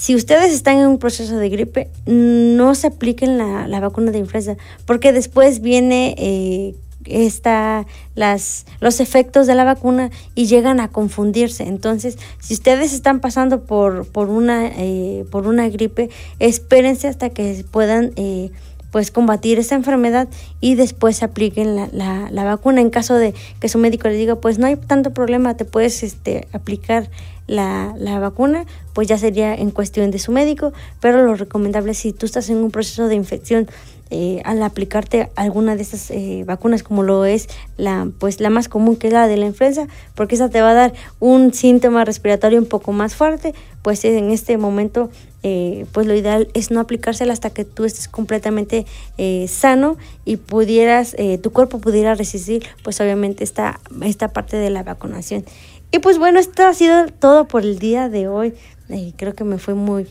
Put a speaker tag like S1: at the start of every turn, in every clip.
S1: si ustedes están en un proceso de gripe, no se apliquen la vacuna de influenza, porque después viene los efectos de la vacuna y llegan a confundirse. Entonces, si ustedes están pasando por una gripe, espérense hasta que puedan pues combatir esa enfermedad y después apliquen la vacuna. En caso de que su médico les diga, pues no hay tanto problema, te puedes aplicar la vacuna, pues ya sería en cuestión de su médico, pero lo recomendable, si tú estás en un proceso de infección, al aplicarte alguna de estas vacunas, como lo es la más común, que es la de la influenza, porque esa te va a dar un síntoma respiratorio un poco más fuerte, pues en este momento pues lo ideal es no aplicársela hasta que tú estés completamente sano y tu cuerpo pudiera resistir pues obviamente esta parte de la vacunación. Y pues bueno, esto ha sido todo por el día de hoy. Creo que me fue muy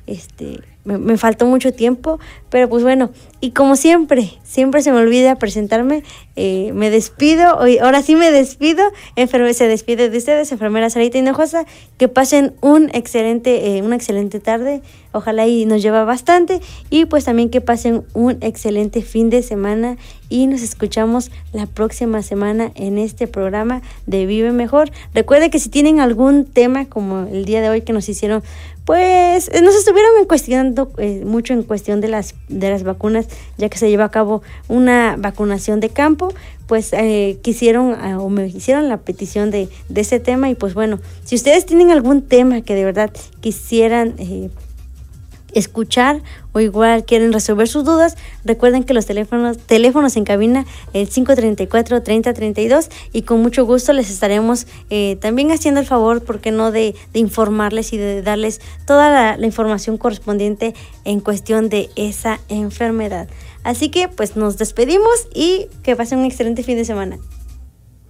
S1: me faltó mucho tiempo, pero pues bueno, y como siempre se me olvida presentarme. Me despido, ahora sí me despido. Se despide de ustedes, enfermera Sarita Hinojosa. Que pasen una excelente tarde, ojalá y nos lleva bastante, y pues también que pasen un excelente fin de semana, y nos escuchamos la próxima semana en este programa de Vive Mejor. Recuerden que si tienen algún tema como el día de hoy que nos hicieron, pues nos estuvieron cuestionando mucho en cuestión de las vacunas, ya que se lleva a cabo una vacunación de campo, pues quisieron o me hicieron la petición de ese tema. Y pues bueno, si ustedes tienen algún tema que de verdad quisieran escuchar o igual quieren resolver sus dudas, recuerden que los teléfonos en cabina, el 534-3032, y con mucho gusto les estaremos también haciendo el favor, ¿por qué no?, de informarles y de darles toda la información correspondiente en cuestión de esa enfermedad. Así que pues nos despedimos y que pasen un excelente fin de semana.